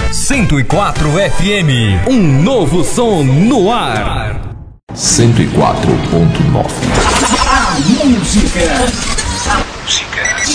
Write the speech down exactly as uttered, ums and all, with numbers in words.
cento e quatro F M, um novo som no ar. cento e quatro ponto nove. A música